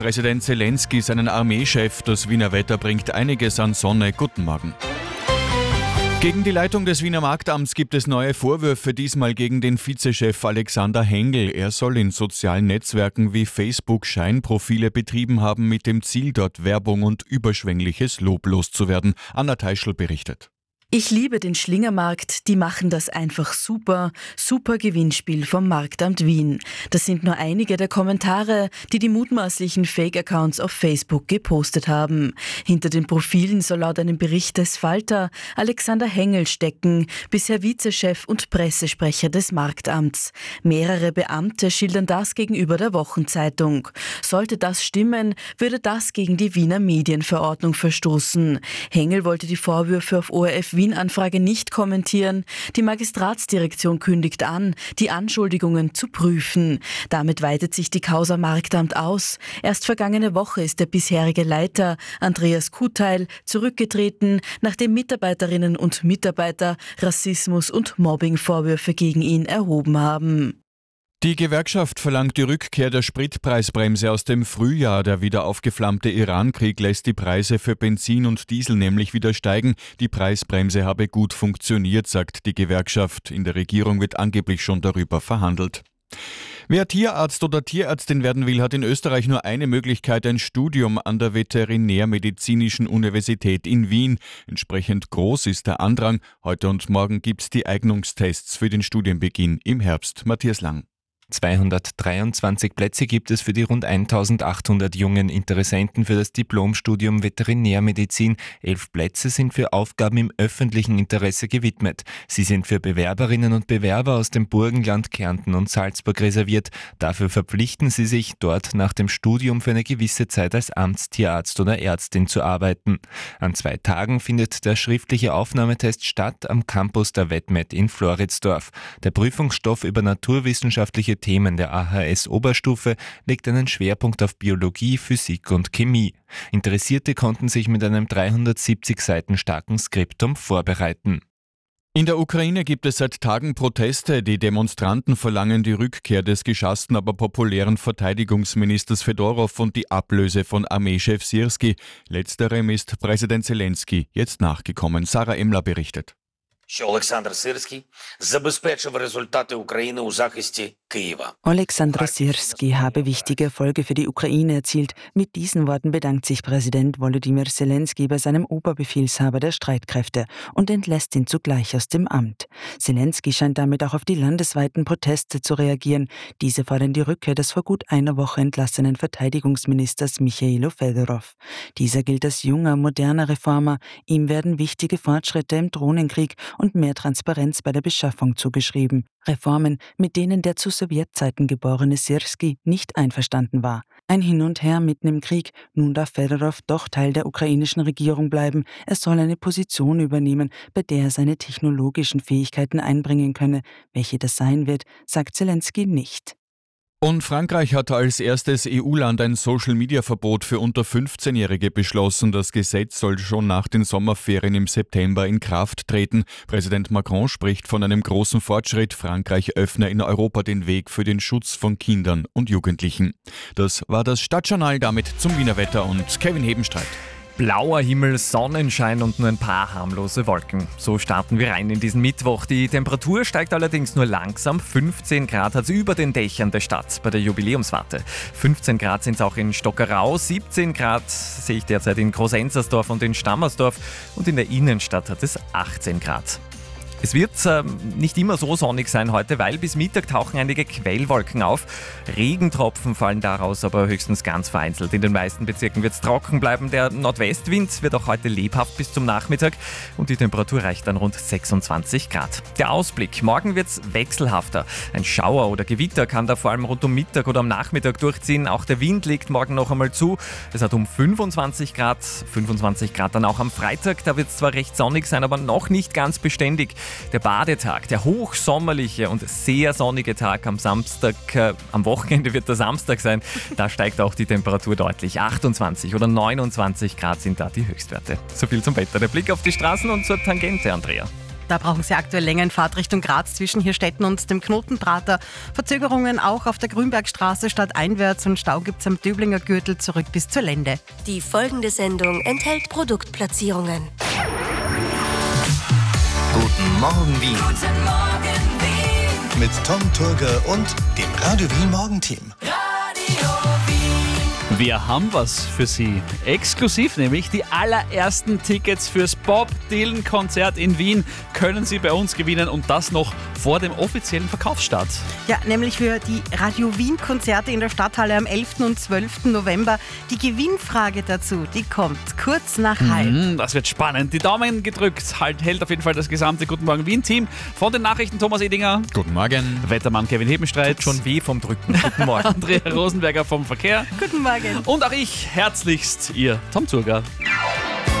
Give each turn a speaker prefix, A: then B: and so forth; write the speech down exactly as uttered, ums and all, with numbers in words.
A: Präsident Zelensky seinen Armeechef. Das Wiener Wetter bringt einiges an Sonne. Guten Morgen. Gegen die Leitung des Wiener Marktamts gibt es neue Vorwürfe, diesmal gegen den Vizechef Alexander Hengel. Er soll in sozialen Netzwerken wie Facebook Scheinprofile betrieben haben, mit dem Ziel, dort Werbung und überschwängliches Lob loszuwerden. Anna Teischl berichtet.
B: Ich liebe den Schlingermarkt, die machen das einfach super. Super Gewinnspiel vom Marktamt Wien. Das sind nur einige der Kommentare, die die mutmaßlichen Fake-Accounts auf Facebook gepostet haben. Hinter den Profilen soll laut einem Bericht des Falter Alexander Hengel stecken, bisher Vizechef und Pressesprecher des Marktamts. Mehrere Beamte schildern das gegenüber der Wochenzeitung. Sollte das stimmen, würde das gegen die Wiener Medienverordnung verstoßen. Hengel wollte die Vorwürfe auf O R F Wien-Anfrage nicht kommentieren. Die Magistratsdirektion kündigt an, die Anschuldigungen zu prüfen. Damit weitet sich die Causa Marktamt aus. Erst vergangene Woche ist der bisherige Leiter, Andreas Kuteil, zurückgetreten, nachdem Mitarbeiterinnen und Mitarbeiter Rassismus- und Mobbing-Vorwürfe gegen ihn erhoben haben.
A: Die Gewerkschaft verlangt die Rückkehr der Spritpreisbremse aus dem Frühjahr. Der wieder aufgeflammte Iran-Krieg lässt die Preise für Benzin und Diesel nämlich wieder steigen. Die Preisbremse habe gut funktioniert, sagt die Gewerkschaft. In der Regierung wird angeblich schon darüber verhandelt. Wer Tierarzt oder Tierärztin werden will, hat in Österreich nur eine Möglichkeit: ein Studium an der Veterinärmedizinischen Universität in Wien. Entsprechend groß ist der Andrang. Heute und morgen gibt es die Eignungstests für den Studienbeginn im Herbst. Matthias Lang.
C: zweihundertdreiundzwanzig Plätze gibt es für die rund eintausendachthundert jungen Interessenten für das Diplomstudium Veterinärmedizin. Elf Plätze sind für Aufgaben im öffentlichen Interesse gewidmet. Sie sind für Bewerberinnen und Bewerber aus dem Burgenland, Kärnten und Salzburg reserviert. Dafür verpflichten sie sich, dort nach dem Studium für eine gewisse Zeit als Amtstierarzt oder Ärztin zu arbeiten. An zwei Tagen findet der schriftliche Aufnahmetest statt am Campus der VetMed in Floridsdorf. Der Prüfungsstoff über naturwissenschaftliche Themen der A H S-Oberstufe legt einen Schwerpunkt auf Biologie, Physik und Chemie. Interessierte konnten sich mit einem dreihundertsiebzig Seiten starken Skriptum vorbereiten.
A: In der Ukraine gibt es seit Tagen Proteste. Die Demonstranten verlangen die Rückkehr des geschassten, aber populären Verteidigungsministers Fedorow und die Ablöse von Armeechef Syrski. Letzterem ist Präsident Zelensky jetzt nachgekommen. Sarah Emler berichtet.
D: що Олександр Сирський забезпечив результати України у захисті Києва.
B: Oleksandr Syrski habe wichtige Erfolge für die Ukraine erzielt. Mit diesen Worten bedankt sich Präsident Volodymyr Zelensky bei seinem Oberbefehlshaber der Streitkräfte und entlässt ihn zugleich aus dem Amt. Zelensky scheint damit auch auf die landesweiten Proteste zu reagieren. Diese fordern die Rückkehr des vor gut einer Woche entlassenen Verteidigungsministers Michailo Fedorov. Dieser gilt als junger, moderner Reformer. Ihm werden wichtige Fortschritte im Drohnenkrieg und mehr Transparenz bei der Beschaffung zugeschrieben. Reformen, mit denen der zu Sowjetzeiten geborene Syrski nicht einverstanden war. Ein Hin und Her mitten im Krieg. Nun darf Fedorov doch Teil der ukrainischen Regierung bleiben. Er soll eine Position übernehmen, bei der er seine technologischen Fähigkeiten einbringen könne. Welche das sein wird, sagt Zelensky nicht.
A: Und Frankreich hat als erstes E U-Land ein Social-Media-Verbot für unter fünfzehnjährige beschlossen. Das Gesetz soll schon nach den Sommerferien im September in Kraft treten. Präsident Macron spricht von einem großen Fortschritt. Frankreich öffne in Europa den Weg für den Schutz von Kindern und Jugendlichen. Das war das Stadtjournal, damit zum Wiener Wetter und Kevin Hebenstreit.
E: Blauer Himmel, Sonnenschein und nur ein paar harmlose Wolken. So starten wir rein in diesen Mittwoch. Die Temperatur steigt allerdings nur langsam. fünfzehn Grad hat es über den Dächern der Stadt bei der Jubiläumswarte. fünfzehn Grad sind es auch in Stockerau. siebzehn Grad sehe ich derzeit in Groß-Enzersdorf und in Stammersdorf. Und in der Innenstadt hat es achtzehn Grad. Es wird äh, nicht immer so sonnig sein heute, weil bis Mittag tauchen einige Quellwolken auf. Regentropfen fallen daraus, aber höchstens ganz vereinzelt. In den meisten Bezirken wird es trocken bleiben. Der Nordwestwind wird auch heute lebhaft bis zum Nachmittag und die Temperatur reicht dann rund sechsundzwanzig Grad. Der Ausblick: Morgen wird es wechselhafter. Ein Schauer oder Gewitter kann da vor allem rund um Mittag oder am Nachmittag durchziehen. Auch der Wind legt morgen noch einmal zu. Es hat um fünfundzwanzig Grad. fünfundzwanzig Grad dann auch am Freitag. Da wird es zwar recht sonnig sein, aber noch nicht ganz beständig. Der Badetag, der hochsommerliche und sehr sonnige Tag am Samstag, äh, am Wochenende wird der Samstag sein, da steigt auch die Temperatur deutlich. achtundzwanzig oder neunundzwanzig Grad sind da die Höchstwerte. So viel zum Wetter. Der Blick auf die Straßen und zur Tangente, Andrea.
F: Da brauchen Sie aktuell länger in Fahrtrichtung Graz zwischen Hirstetten und dem Knotenprater. Verzögerungen auch auf der Grünbergstraße stadteinwärts und Stau gibt's am Döblinger Gürtel zurück bis zur Lende.
G: Die folgende Sendung enthält Produktplatzierungen.
H: Guten Morgen Wien.
G: Guten Morgen, Wien.
H: Mit Tom Turger und dem Radio Wien Morgenteam.
G: Radio Wien.
I: Wir haben was für Sie. Exklusiv nämlich die allerersten Tickets fürs Bob Dylan Konzert in Wien können Sie bei uns gewinnen und das noch vor dem offiziellen Verkaufsstart.
F: Ja, nämlich für die Radio Wien Konzerte in der Stadthalle am elften und zwölften November. Die Gewinnfrage dazu, die kommt kurz nach halb.
I: Mhm, das wird spannend. Die Daumen gedrückt. Halt hält auf jeden Fall das gesamte Guten Morgen Wien Team. Von den Nachrichten Thomas Edinger.
A: Guten Morgen.
I: Wettermann Kevin Hebenstreit.
E: Tut schon weh vom Drücken. Guten Morgen.
I: Andrea Rosenberger vom Verkehr.
F: Guten Morgen.
I: Und auch ich herzlichst, ihr Tom Turger.